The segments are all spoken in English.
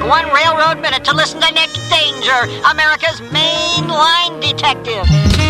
1 railroad minute to listen to Nick Danger, America's mainline detective.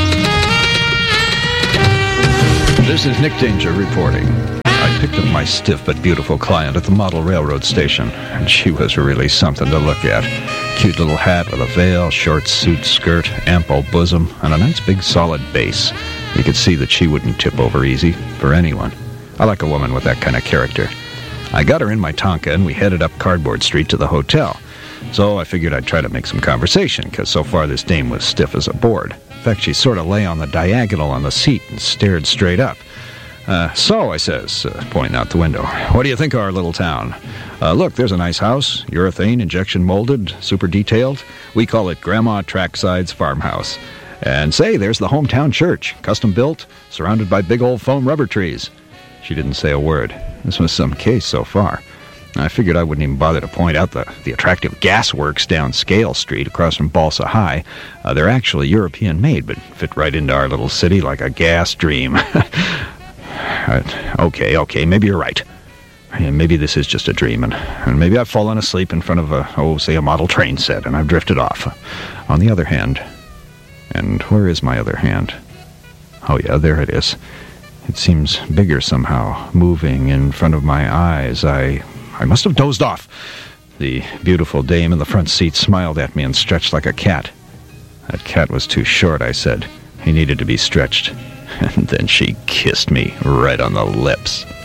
This is Nick Danger reporting. I picked up my stiff but beautiful client at the model railroad station, and she was really something to look at. Cute little hat with a veil, short suit skirt, ample bosom, and a nice big solid base. You could see that she wouldn't tip over easy for anyone. I like a woman with that kind of character. I got her in my Tonka, and we headed up Cardboard Street to the hotel. So I figured I'd try to make some conversation, because so far this dame was stiff as a board. In fact, she sort of lay on the diagonal on the seat and stared straight up. So, I says, pointing out the window, what do you think of our little town? Look, there's a nice house, urethane, injection molded, super detailed. We call it Grandma Trackside's farmhouse. And say, there's the hometown church, custom built, surrounded by big old foam rubber trees. She didn't say a word. This was some case so far. I figured I wouldn't even bother to point out the attractive gasworks down Scale Street across from Balsa High. They're actually European-made, but fit right into our little city like a gas dream. Okay, maybe you're right. Maybe this is just a dream, and maybe I've fallen asleep in front of a model train set, and I've drifted off. On the other hand, and where is my other hand? Oh yeah, there it is. It seems bigger somehow, moving in front of my eyes. I must have dozed off. The beautiful dame in the front seat smiled at me and stretched like a cat. That cat was too short, I said. He needed to be stretched. And then she kissed me right on the lips.